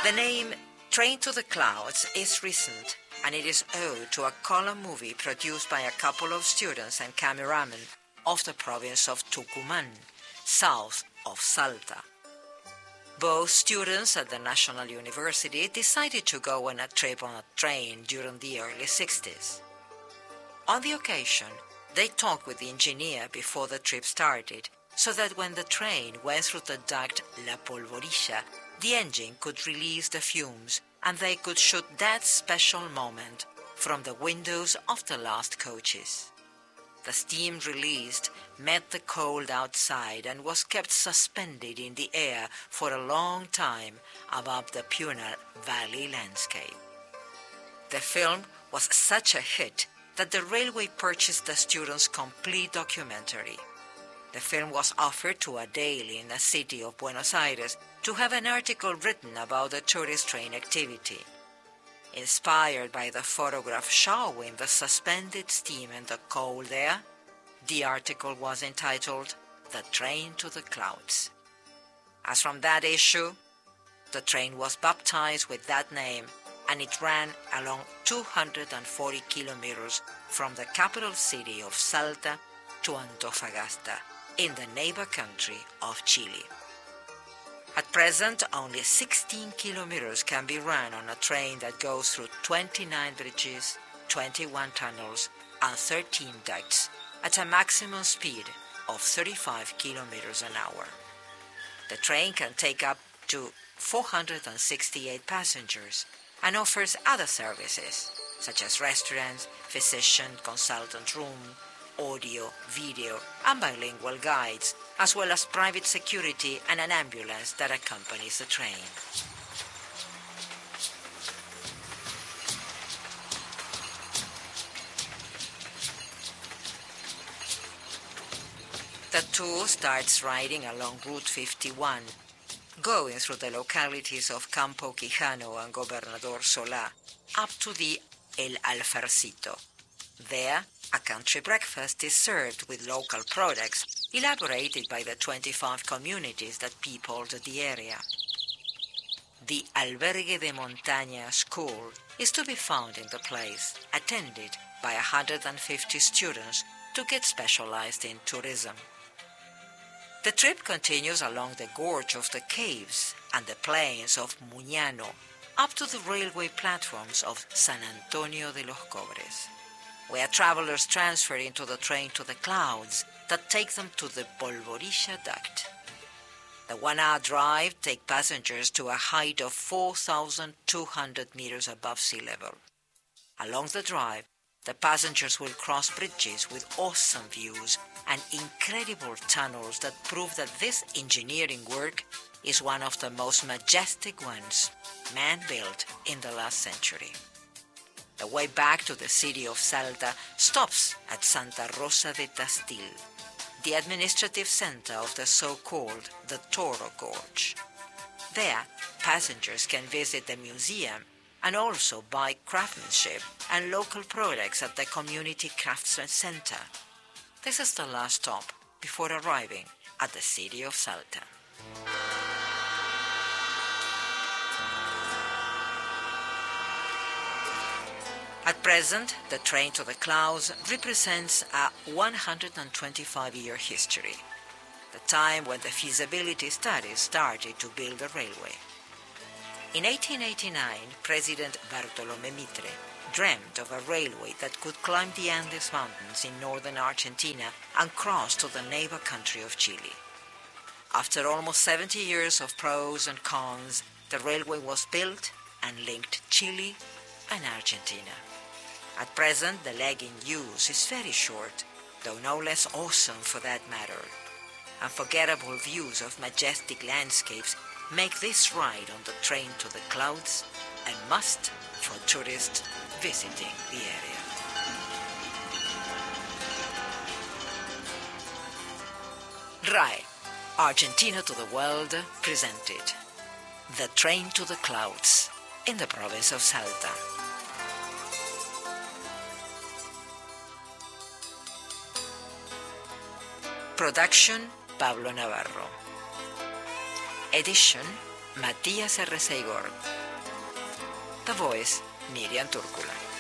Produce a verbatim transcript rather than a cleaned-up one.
The name Train to the Clouds is recent, and it is owed to a color movie produced by a couple of students and cameramen of the province of Tucumán, south of Salta. Both students at the National University decided to go on a trip on a train during the early sixties. On the occasion, they talked with the engineer before the trip started, so that when the train went through the duct La Polvorilla, the engine could release the fumes and they could shoot that special moment from the windows of the last coaches. The steam released met the cold outside and was kept suspended in the air for a long time above the Punar Valley landscape. The film was such a hit that the railway purchased the students' complete documentary. The film was offered to a daily in the city of Buenos Aires to have an article written about the tourist train activity. Inspired by the photograph showing the suspended steam in the cold air, the article was entitled The Train to the Clouds. As from that issue, the train was baptized with that name, and it ran along two hundred forty kilometers from the capital city of Salta to Antofagasta, in the neighbor country of Chile. At present, only sixteen kilometers can be run on a train that goes through twenty-nine bridges, twenty-one tunnels, and thirteen ducts at a maximum speed of thirty-five kilometers an hour. The train can take up to four hundred sixty-eight passengers and offers other services, such as restaurants, physician consultant room, audio, video, and bilingual guides, as well as private security and an ambulance that accompanies the train. The tour starts riding along Route fifty-one, going through the localities of Campo Quijano and Gobernador Solá, up to the El Alfarcito. There, a country breakfast is served with local products elaborated by the twenty-five communities that peopled the area. The Albergue de Montaña school is to be found in the place, attended by one hundred fifty students to get specialized in tourism. The trip continues along the gorge of the caves and the plains of Muñano, up to the railway platforms of San Antonio de los Cobres, where travelers transfer into the train to the clouds that take them to the Polvorilla duct. The one-hour drive takes passengers to a height of four thousand two hundred meters above sea level. Along the drive, the passengers will cross bridges with awesome views and incredible tunnels that prove that this engineering work is one of the most majestic ones man-built in the last century. The way back to the city of Salta stops at Santa Rosa de Tastil, the administrative center of the so-called the Toro Gorge. There, passengers can visit the museum and also buy craftsmanship and local products at the Community Craftsman Center. This is the last stop before arriving at the city of Salta. At present, the Train to the Clouds represents a one hundred twenty-five-year history, the time when the feasibility studies started to build the railway. In eighteen eighty-nine, President Bartolomé Mitre dreamt of a railway that could climb the Andes Mountains in northern Argentina and cross to the neighbor country of Chile. After almost seventy years of pros and cons, the railway was built and linked Chile and Argentina. At present, the leg in use is very short, though no less awesome for that matter. Unforgettable views of majestic landscapes make this ride on the Train to the Clouds a must for tourists visiting the area. R A E, Argentina to the World, presented The Train to the Clouds in the province of Salta. Production, Pablo Navarro. Edition, Matías R. Seigor. The voice, Miriam Turkula.